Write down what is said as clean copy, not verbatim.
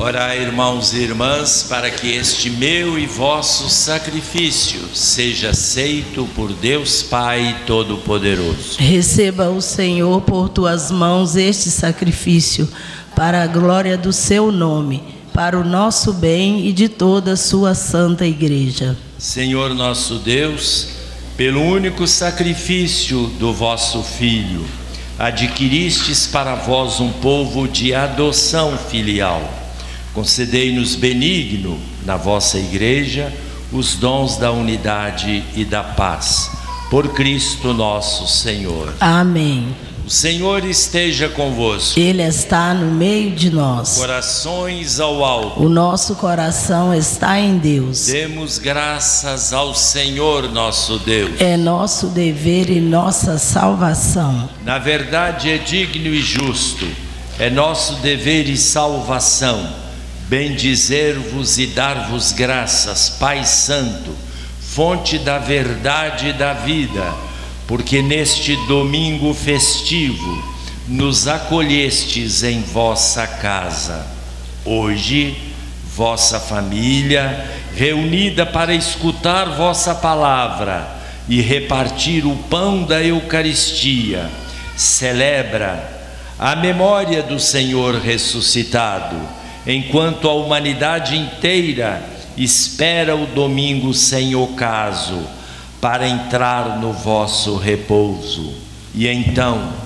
Orai, irmãos e irmãs, para que este meu e vosso sacrifício seja aceito por Deus Pai Todo-Poderoso. Receba o Senhor por tuas mãos este sacrifício, para a glória do seu nome, para o nosso bem e de toda a sua santa igreja. Senhor nosso Deus, pelo único sacrifício do vosso Filho, adquiristes para vós um povo de adoção filial. Concedei-nos benigno, na vossa igreja, os dons da unidade e da paz. Por Cristo nosso Senhor. Amém. O Senhor esteja convosco. Ele está no meio de nós. Corações ao alto. O nosso coração está em Deus. Demos graças ao Senhor nosso Deus. É nosso dever e nossa salvação. Na verdade é digno e justo, é nosso dever e salvação, bendizer-vos e dar-vos graças, Pai Santo, fonte da verdade e da vida, porque neste domingo festivo nos acolhestes em vossa casa. Hoje, vossa família, reunida para escutar vossa palavra e repartir o pão da Eucaristia, celebra a memória do Senhor ressuscitado, enquanto a humanidade inteira espera o domingo sem ocaso para entrar no vosso repouso. E então,